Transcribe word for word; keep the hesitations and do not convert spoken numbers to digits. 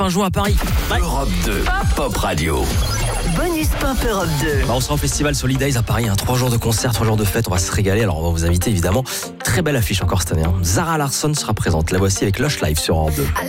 Un jour à Paris. Ouais. Europe deux, Pop Radio. Bonus Pop Europe deux. Bah, on sera au festival Solid Days à Paris, hein. Trois jours de concert, trois jours de fête, on va se régaler. Alors on va vous inviter évidemment. Très belle affiche encore cette année, hein. Zara Larsson sera présente. La voici avec Lush Live sur Europe deux.